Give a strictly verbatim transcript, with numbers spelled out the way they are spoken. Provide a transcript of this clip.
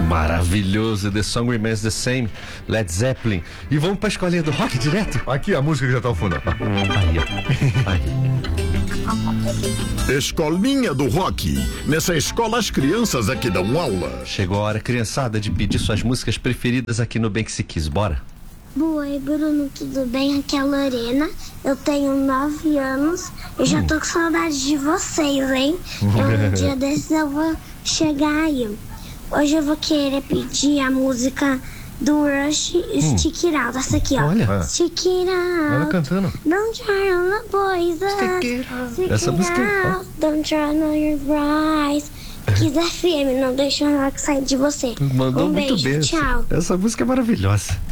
Maravilhoso, The Song Remains the Same, Led Zeppelin. E vamos pra escolinha do rock direto? Aqui a música que já tá ao fundo. Aí, ó. Aí. Escolinha do Rock. Nessa escola as crianças aqui dão aula. Chegou a hora, criançada, de pedir suas músicas preferidas aqui no Bem Que Se Quis. Bora? Oi, Bruno, tudo bem? Aqui é a Lorena, eu tenho nove anos, eu já tô com saudade de vocês, hein? Eu, um dia desses eu vou chegar aí. Hoje eu vou querer pedir a música do Rush, Stick It Out, essa aqui, ó. Olha. Stick It Out. Ela cantando. Don't try on the boys up. Stick it out. Stick Essa it música, out. Don't try on your eyes. Kiss F M, não deixa o rock sair de você. Mandou um muito beijo, bem. tchau. Essa música é maravilhosa.